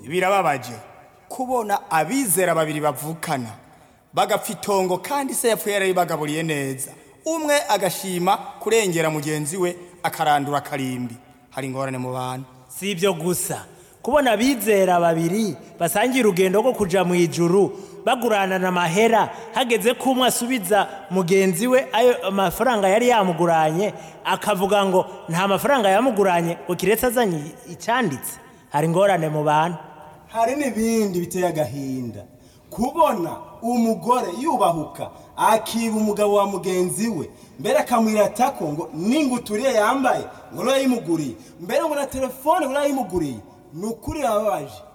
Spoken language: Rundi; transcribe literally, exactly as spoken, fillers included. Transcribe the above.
birababaje kubona abizera babiri bavukana bagapfa itongo kandi se yapfuye yarayibagaburiye neza, umwe agashima kurengera mugenzi we akarandura karimbi. Hari ingorane mu bantu. Si ibyo gusa, kubona abizera babiri basangira urugendo rwo kuja mu ijuru bagurana na mahera, hageze ko umwe asubiza mugenzi we ayo mafaranga yari yamuguranye akavuga ngo nta mafaranga yamuguranye ngo kiretse azanye icanditse. Hari ingorane mu bantu. Hari n'ibindi biteye agahinda, kubona umugore yubahuka akiba umugabo wa mugenzi we, mbere akamwirata ko ngo ninguturiye yambaye ngo yayimuguriye, mbere ngo na telefone ngo yayimuguriye. Nukuri yababaje.